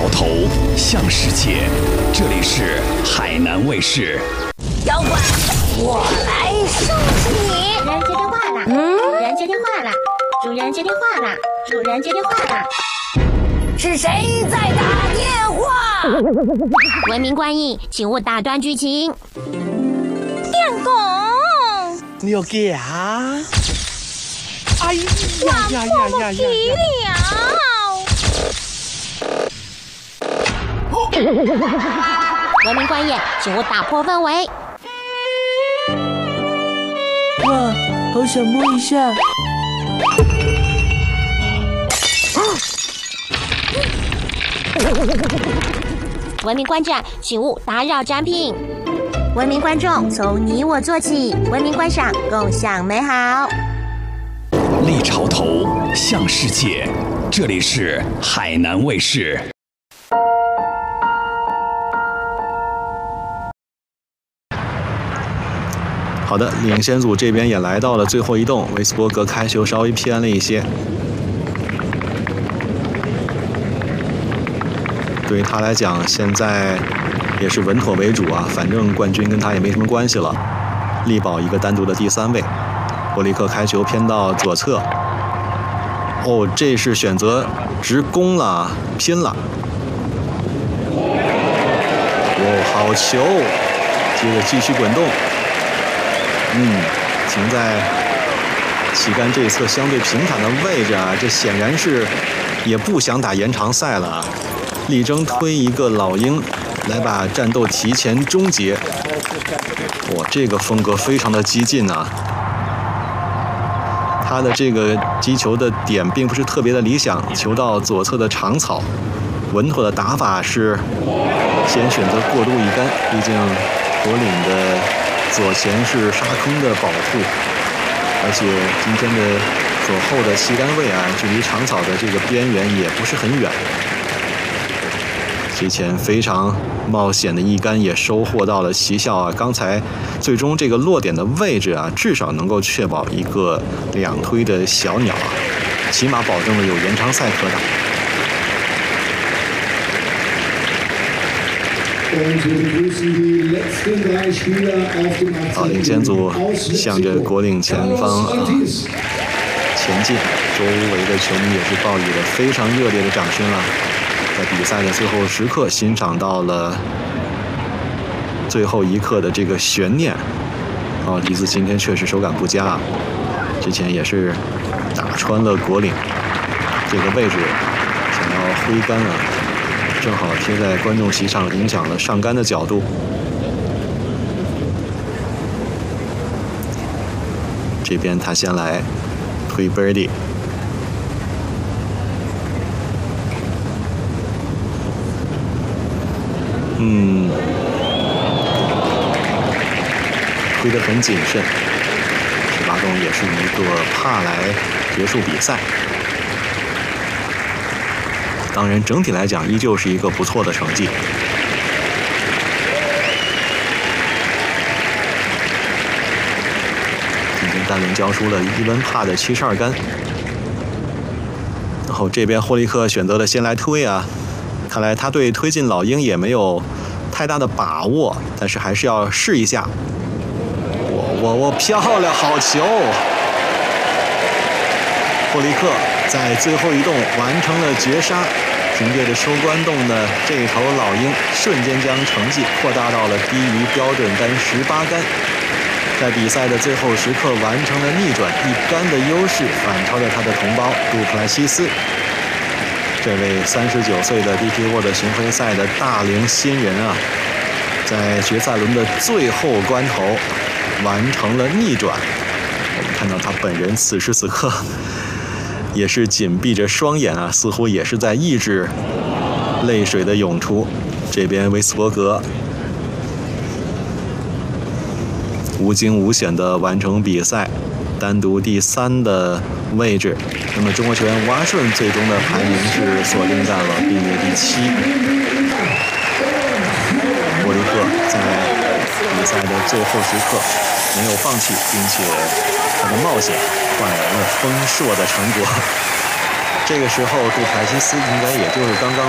潮头向世界，这里是海南卫视。 妖怪，我来收拾你！ 主人接电话啦！主人接电话啦！主人接电话啦！主人接电话啦！ 是谁在打电话？ 文明观影，请勿打断剧情。 电工， 你有给啊？哎呀呀呀呀呀！ 文明观演，请勿打破氛围。 哇，好想摸一下。 文明观展，请勿打扰展品。文明观众，从你我做起，文明观赏，共享美好。 立潮头向世界，这里是海南卫视。 好的，领先组这边也来到了最后一洞，维斯伯格开球稍微偏了一些，对于他来讲，现在也是稳妥为主啊，反正冠军跟他也没什么关系了，力保一个单独的第3位。伯利克开球偏到左侧，哦，这是选择直攻了，拼了，哦，好球，接着继续滚动。停在旗杆这一侧相对平坦的位置啊，这显然是也不想打延长赛了啊，力争推一个老鹰来把战斗提前终结。哇，这个风格非常的激进啊，他的这个击球的点并不是特别的理想，球到左侧的长草，稳妥的打法是先选择过渡一杆，毕竟国岭的左前是沙坑的保护，而且今天的左后的旗杆位啊，距离长草的这个边缘也不是很远。之前非常冒险的一杆也收获到了奇效啊！刚才最终这个落点的位置啊，至少能够确保一个2推的小鸟啊，起码保证了有延长赛可打。好，领先组向着国岭前方前进，周围的球迷也是报以了非常热烈的掌声啊！在比赛的最后时刻，欣赏到了最后一刻的这个悬念。迪兹今天确实手感不佳啊，之前也是打穿了国岭这个位置，想要挥杆啊。正好贴在观众席上，影响了上杆的角度。这边他先来推 birdie， 推得很谨慎。18洞也是一个帕来结束比赛。当然，整体来讲依旧是一个不错的成绩。今天单轮交出了伊文帕的72杆，然后这边霍利克选择了先来推啊，看来他对推进老鹰也没有太大的把握，但是还是要试一下。我漂亮，好球！霍利克在最后一洞完成了绝杀，凭借着收官洞的这头老鹰，瞬间将成绩扩大到了低于标准杆18杆，在比赛的最后时刻完成了逆转，1杆的优势反超着他的同胞杜普莱西斯。这位39岁的 DP World 巡回赛的大龄新人啊，在决赛轮的最后关头完成了逆转。我们看到他本人此时此刻也是紧闭着双眼啊，似乎也是在抑制泪水的涌出。这边维斯伯格无惊无险地完成比赛，单独第3的位置。那么中国球员吴阿顺最终的排名是锁定在了并列第7。伯利克在比赛的最后时刻没有放弃，并且他的冒险换来了丰硕的成果。这个时候杜凯西斯应该也就是刚刚